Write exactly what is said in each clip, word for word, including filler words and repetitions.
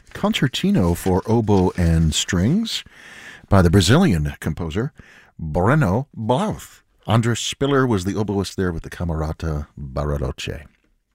Concertino for Oboe and Strings by the Brazilian composer Breno Blauth. Andres Spiller was the oboist there with the Camerata Bariloche.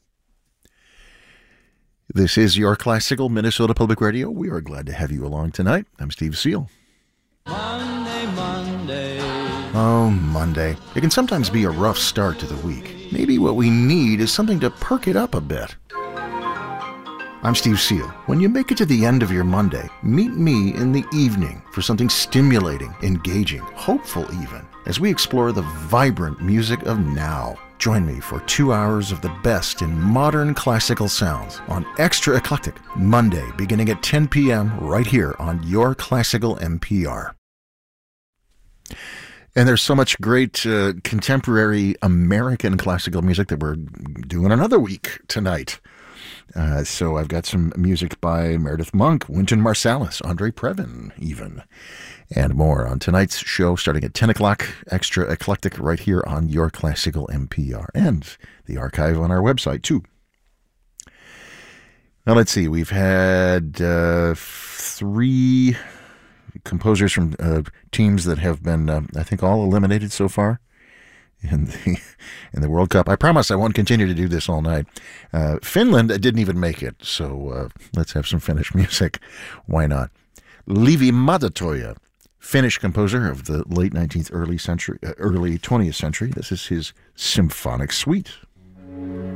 This is your classical Minnesota Public Radio. We are glad to have you along tonight. I'm Steve Seal. Monday, Monday. Oh, Monday. It can sometimes be a rough start to the week. Maybe what we need is something to perk it up a bit. I'm Steve Seal. When you make it to the end of your Monday, meet me in the evening for something stimulating, engaging, hopeful even, as we explore the vibrant music of now. Join me for two hours of the best in modern classical sounds on Extra Eclectic, Monday, beginning at ten p.m. right here on Your Classical N P R. And there's so much great uh, contemporary American classical music that we're doing another week tonight. Uh, so I've got some music by Meredith Monk, Wynton Marsalis, Andre Previn even, and more on tonight's show starting at ten o'clock, Extra Eclectic right here on Your Classical N P R, and the archive on our website too. Now let's see, we've had uh, three composers from uh, teams that have been, uh, I think, all eliminated so far in the in the World Cup. I promise I won't continue to do this all night. Uh, Finland didn't even make it, so uh, let's have some Finnish music. Why not? Leevi Madatoja, Finnish composer of the late nineteenth, early century, uh, early twentieth century. This is his symphonic suite.